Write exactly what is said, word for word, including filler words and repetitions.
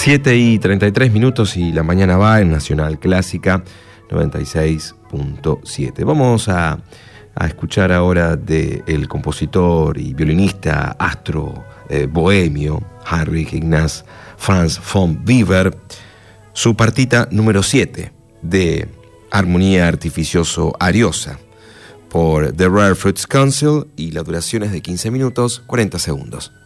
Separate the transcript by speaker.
Speaker 1: siete y treinta y tres minutos y la mañana va en Nacional Clásica noventa y seis punto siete. Vamos a, a escuchar ahora del compositor y violinista astro eh, bohemio Heinrich Ignaz Franz von Weber, su partita número siete de Armonía Artificioso Ariosa por The Rare Fruits Council, y la duración es de quince minutos cuarenta segundos.